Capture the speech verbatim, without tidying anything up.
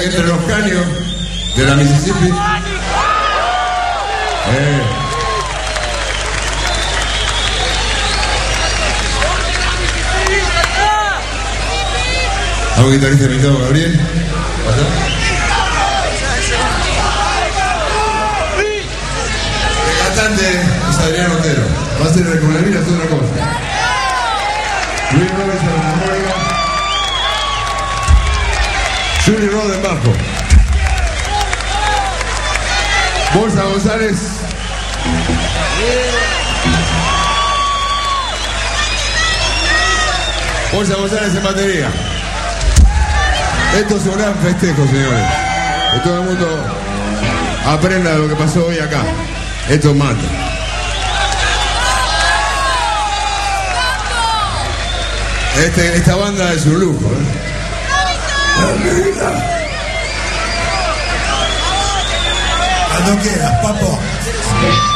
que entre los caños de la Mississippi. Eh. ¿Algún guitarrista invitado, Gabriel? ¿Pasa? El cantante es Adrián Otero. Va a ser el con la vida, es otra cosa. Luis Robinson en la armónica. Julie Rod en bajo. Bolsa González. Bolsa González en batería. Esto es un gran festejo, señores. Que todo el mundo aprenda de lo que pasó hoy acá. Esto mata. Este, esta banda es un lujo, ¿eh? Cuando quieras, papo.